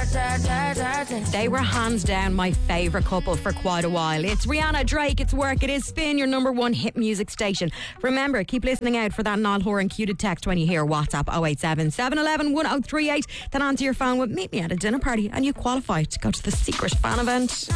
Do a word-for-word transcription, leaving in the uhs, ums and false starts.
They were hands down my favourite couple for quite a while. It's Rihanna, Drake, it's Work, it is Spin, your number one hit music station. Remember, keep listening out for that Niall Horan cued text when you hear WhatsApp oh eight seven, seven one one, one oh three eight. Then answer your phone with "Meet me at a dinner party" and you qualify to go to the secret fan event.